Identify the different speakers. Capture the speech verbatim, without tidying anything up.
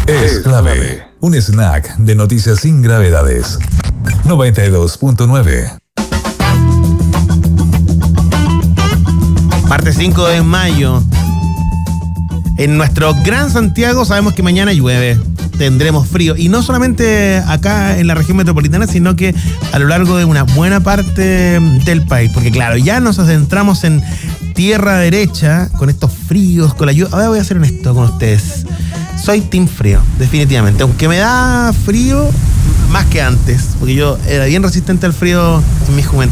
Speaker 1: Es clave. Un snack de noticias sin gravedades. noventa y dos punto nueve.
Speaker 2: Martes cinco de mayo. En nuestro Gran Santiago sabemos que mañana llueve. Tendremos frío. Y no solamente acá en la región metropolitana, sino que a lo largo de una buena parte del país. Porque claro, ya nos adentramos en tierra derecha con estos fríos, con la lluvia. Ahora voy a ser honesto con ustedes. Soy team frío, definitivamente. Aunque me da frío más que antes. Porque yo era bien resistente al frío en mi juventud.